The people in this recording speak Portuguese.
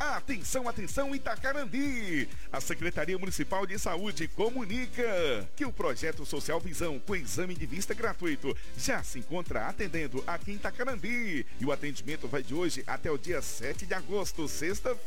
Atenção, atenção, Itacarandi! A Secretaria Municipal de Saúde comunica que o projeto Social Visão com exame de vista gratuito já se encontra atendendo aqui em Itacarandi. E o atendimento vai de hoje até o dia 7 de agosto, sexta-feira.